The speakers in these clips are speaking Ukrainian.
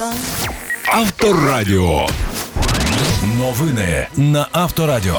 Авторадіо. Новини на Авторадіо.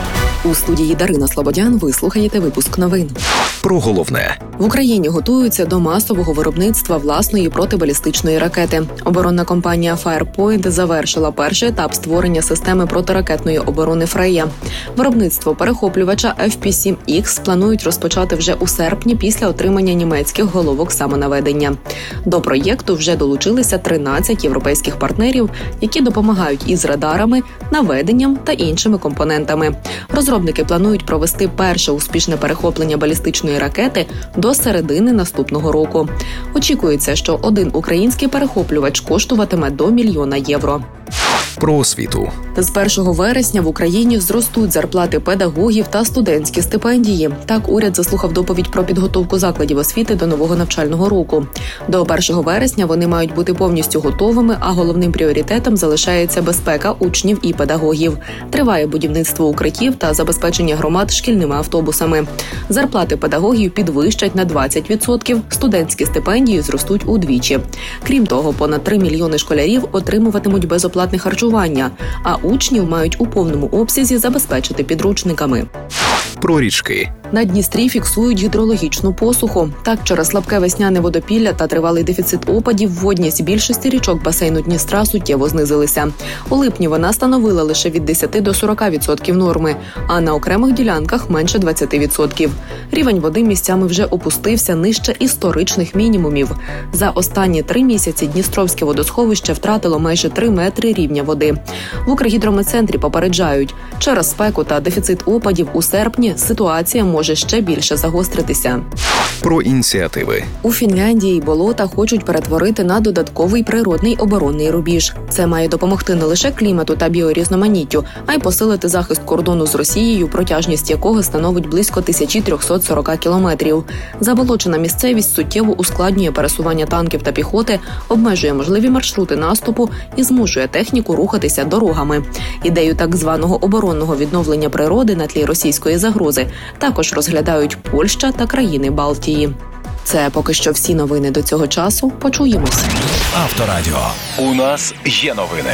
У студії Дарина Слободян ви слухаєте випуск новин. Про головне. В Україні готуються до масового виробництва власної протибалістичної ракети. Оборонна компанія Firepoint завершила перший етап створення системи протиракетної оборони «Фрея». Виробництво перехоплювача FP7X планують розпочати вже у серпні після отримання німецьких головок самонаведення. До проєкту вже долучилися 13 європейських партнерів, які допомагають із радарами, наведенням та іншими компонентами. Розробники планують провести перше успішне перехоплення балістичної ракети до середини наступного року. Очікується, що один український перехоплювач коштуватиме до 1 мільйона євро. Про освіту. З 1 вересня в Україні зростуть зарплати педагогів та студентські стипендії. Так, уряд заслухав доповідь про підготовку закладів освіти до нового навчального року. До 1 вересня вони мають бути повністю готовими, а головним пріоритетом залишається безпека учнів і педагогів. Триває будівництво укриттів та забезпечення громад шкільними автобусами. Зарплати педагогів підвищать на 20%, студентські стипендії зростуть удвічі. Крім того, понад 3 мільйони школярів отримуватимуть безоплатне харчування, а учнів мають у повному обсязі забезпечити підручниками. Про річки. На Дністрі фіксують гідрологічну посуху. Так, через слабке весняне водопілля та тривалий дефіцит опадів водність більшості річок басейну Дністра суттєво знизилися. У липні вона становила лише від 10 до 40% норми, а на окремих ділянках – менше 20%. Рівень води місцями вже опустився нижче історичних мінімумів. За останні 3 місяці Дністровське водосховище втратило майже 3 метри рівня води. В Укргідрометцентрі попереджають, через спеку та дефіцит опадів у серпні ситуація може ще більше загостритися. Про ініціативи. У Фінляндії болота хочуть перетворити на додатковий природний оборонний рубіж. Це має допомогти не лише клімату та біорізноманіттю, а й посилити захист кордону з Росією, протяжність якого становить близько 1340 кілометрів. Заболочена місцевість суттєво ускладнює пересування танків та піхоти, обмежує можливі маршрути наступу і змушує техніку рухатися дорогами. Ідею так званого оборонного відновлення природи на тлі російської загрози також розглядають Польща та країни Балтії. Це поки що всі новини до цього часу. Почуємось. Авторадіо. У нас є новини.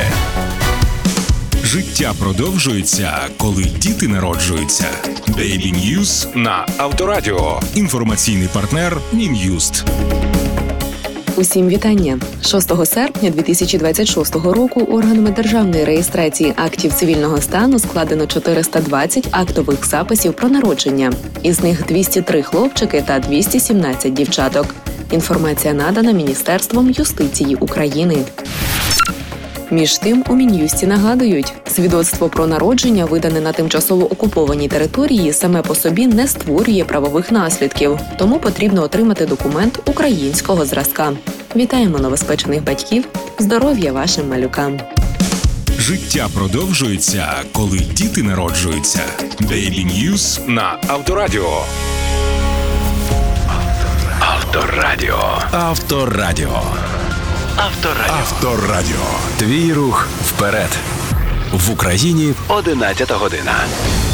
Життя продовжується, коли діти народжуються. Baby News на Авторадіо. Інформаційний партнер Мін'юст. Усім вітання! 6 серпня 2026 року органами державної реєстрації актів цивільного стану складено 420 актових записів про народження. Із них 203 хлопчики та 217 дівчаток. Інформація надана Міністерством юстиції України. Між тим, у Мін'юсті нагадують, свідоцтво про народження, видане на тимчасово окупованій території, саме по собі не створює правових наслідків, тому потрібно отримати документ українського зразка. Вітаємо новоспечених батьків, здоров'я вашим малюкам! Життя продовжується, коли діти народжуються. Baby News на Авторадіо. Авторадіо. Авторадіо. Авторадіо. Твій рух вперед. В Україні 11 година.